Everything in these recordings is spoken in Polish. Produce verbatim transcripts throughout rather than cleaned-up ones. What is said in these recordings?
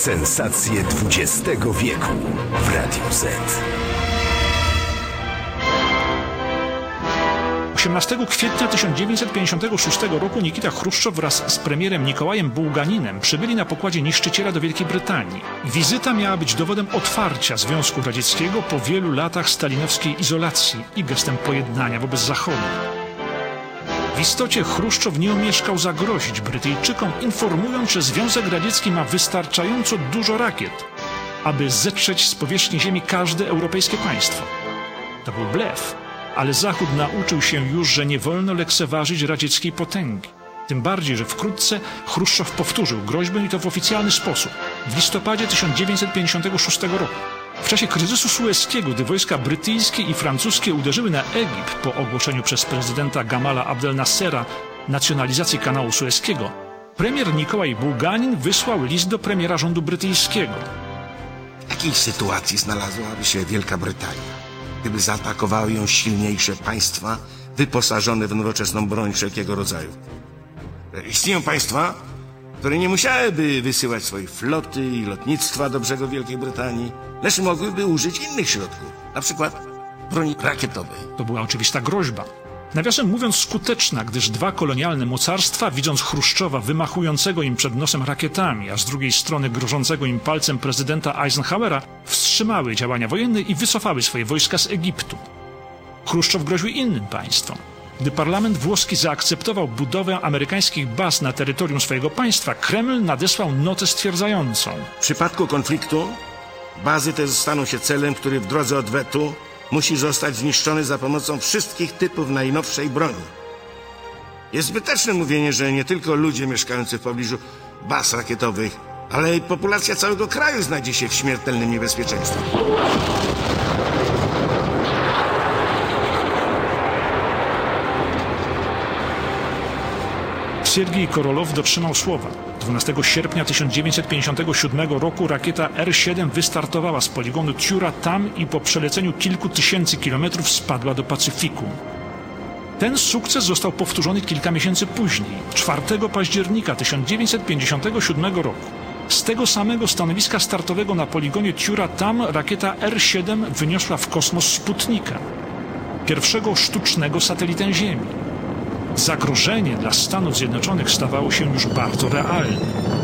Sensacje dwudziestego wieku w Radiu Z. osiemnastego kwietnia tysiąc dziewięćset pięćdziesiątego szóstego roku Nikita Chruszczow wraz z premierem Nikołajem Bułganinem przybyli na pokładzie niszczyciela do Wielkiej Brytanii. Wizyta miała być dowodem otwarcia Związku Radzieckiego po wielu latach stalinowskiej izolacji i gestem pojednania wobec Zachodu. W istocie Chruszczow nie omieszkał zagrozić Brytyjczykom, informując, że Związek Radziecki ma wystarczająco dużo rakiet, aby zetrzeć z powierzchni ziemi każde europejskie państwo. To był blef. Ale Zachód nauczył się już, że nie wolno lekceważyć radzieckiej potęgi. Tym bardziej, że wkrótce Chruszczow powtórzył groźbę i to w oficjalny sposób. W listopadzie tysiąc dziewięćset pięćdziesiątego szóstego roku. W czasie kryzysu sueskiego, gdy wojska brytyjskie i francuskie uderzyły na Egipt po ogłoszeniu przez prezydenta Gamala Abdel Nassera nacjonalizacji kanału sueskiego, premier Nikołaj Bułganin wysłał list do premiera rządu brytyjskiego. W jakiej sytuacji znalazłaby się Wielka Brytania, gdyby zaatakowały ją silniejsze państwa wyposażone w nowoczesną broń wszelkiego rodzaju? Istnieją państwa, które nie musiałyby wysyłać swojej floty i lotnictwa do brzegu Wielkiej Brytanii, lecz mogłyby użyć innych środków, na przykład broni rakietowej. To była oczywista groźba. Nawiasem mówiąc skuteczna, gdyż dwa kolonialne mocarstwa, widząc Chruszczowa wymachującego im przed nosem rakietami, a z drugiej strony grożącego im palcem prezydenta Eisenhowera, wstrzymały działania wojenne i wycofały swoje wojska z Egiptu. Chruszczow groził innym państwom. Gdy parlament włoski zaakceptował budowę amerykańskich baz na terytorium swojego państwa, Kreml nadesłał notę stwierdzającą: w przypadku konfliktu bazy te staną się celem, który w drodze odwetu musi zostać zniszczony za pomocą wszystkich typów najnowszej broni. Jest zbyteczne mówienie, że nie tylko ludzie mieszkający w pobliżu baz rakietowych, ale i populacja całego kraju znajdzie się w śmiertelnym niebezpieczeństwie. Siergiej Korolow dotrzymał słowa. dwunastego sierpnia tysiąc dziewięćset pięćdziesiątego siódmego roku rakieta R siedem wystartowała z poligonu Tura tam i po przeleceniu kilku tysięcy kilometrów spadła do Pacyfiku. Ten sukces został powtórzony kilka miesięcy później, czwartego października tysiąc dziewięćset pięćdziesiątego siódmego roku. Z tego samego stanowiska startowego na poligonie Tura tam rakieta R siedem wyniosła w kosmos Sputnika, pierwszego sztucznego satelitę Ziemi. Zagrożenie dla Stanów Zjednoczonych stawało się już bardzo realne.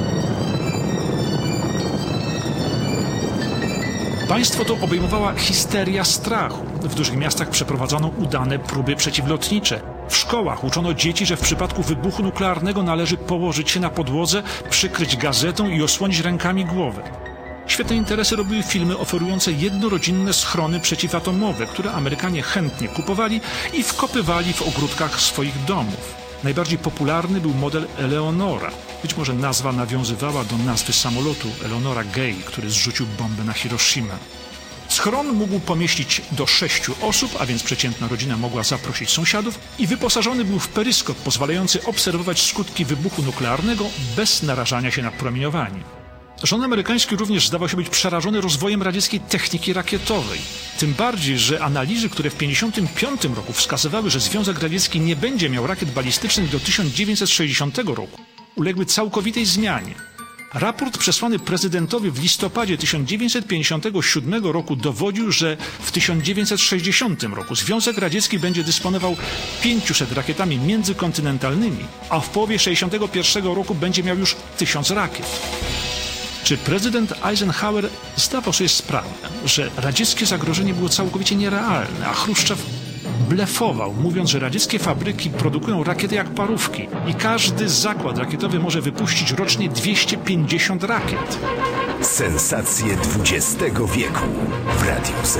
Państwo to obejmowała histeria strachu. W dużych miastach przeprowadzono udane próby przeciwlotnicze. W szkołach uczono dzieci, że w przypadku wybuchu nuklearnego należy położyć się na podłodze, przykryć gazetą i osłonić rękami głowę. Świetne interesy robiły filmy oferujące jednorodzinne schrony przeciwatomowe, które Amerykanie chętnie kupowali i wkopywali w ogródkach swoich domów. Najbardziej popularny był model Eleonora. Być może nazwa nawiązywała do nazwy samolotu Eleonora Gay, który zrzucił bombę na Hiroshimę. Schron mógł pomieścić do sześciu osób, a więc przeciętna rodzina mogła zaprosić sąsiadów, i wyposażony był w peryskop pozwalający obserwować skutki wybuchu nuklearnego bez narażania się na promieniowanie. Rząd amerykański również zdawał się być przerażony rozwojem radzieckiej techniki rakietowej. Tym bardziej, że analizy, które w tysiąc dziewięćset pięćdziesiątym piątym roku wskazywały, że Związek Radziecki nie będzie miał rakiet balistycznych do tysiąc dziewięćset sześćdziesiątego roku, uległy całkowitej zmianie. Raport przesłany prezydentowi w listopadzie tysiąc dziewięćset pięćdziesiątego siódmego roku dowodził, że w tysiąc dziewięćset sześćdziesiątym roku Związek Radziecki będzie dysponował pięciuset rakietami międzykontynentalnymi, a w połowie tysiąc dziewięćset sześćdziesiątego pierwszego roku będzie miał już tysiąc rakiet. Czy prezydent Eisenhower zdawał sobie sprawę, że radzieckie zagrożenie było całkowicie nierealne, a Chruszczow blefował, mówiąc, że radzieckie fabryki produkują rakiety jak parówki i każdy zakład rakietowy może wypuścić rocznie dwieście pięćdziesiąt rakiet? Sensacje dwudziestego wieku w Radiu Z.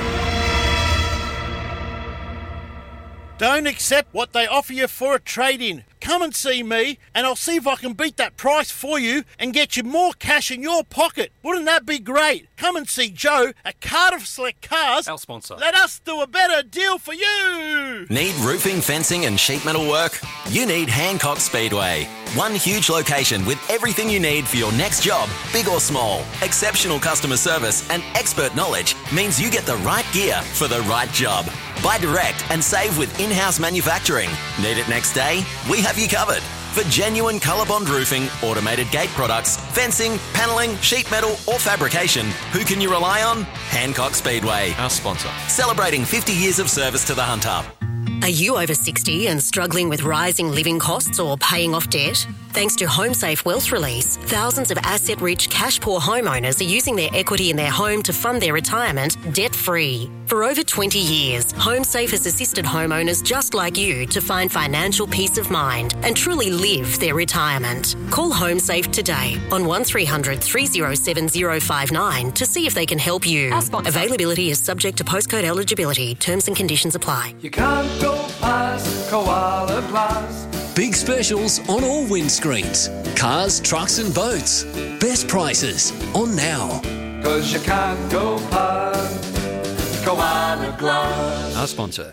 Don't accept what they offer you for a trade-in. Come and see me, and I'll see if I can beat that price for you and get you more cash in your pocket. Wouldn't that be great? Come and see Joe at Cardiff Select Cars. Our sponsor. Let us do a better deal for you. Need roofing, fencing and sheet metal work? You need Hancock Speedway. One huge location with everything you need for your next job, big or small. Exceptional customer service and expert knowledge means you get the right gear for the right job. Buy direct and save with in-house manufacturing. Need it next day? We have you covered. For genuine ColourBond roofing, automated gate products, fencing, panelling, sheet metal or fabrication, who can you rely on? Hancock Speedway, our sponsor. Celebrating fifty years of service to the Hunter. Are you over sixty and struggling with rising living costs or paying off debt? Thanks to HomeSafe Wealth Release, thousands of asset-rich, cash-poor homeowners are using their equity in their home to fund their retirement debt-free. For over twenty years, HomeSafe has assisted homeowners just like you to find financial peace of mind and truly live their retirement. Call HomeSafe today on one three hundred three oh seven oh five nine to see if they can help you. Availability is subject to postcode eligibility. Terms and conditions apply. You can't go past Koala Plus. Big specials on all windscreens. Cars, trucks and boats. Best prices on now. Cause you can't go past Koala Glass. Our sponsor.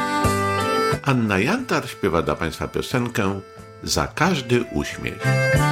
Anna Jantar śpiewa dla Państwa piosenkę Za każdy uśmiech.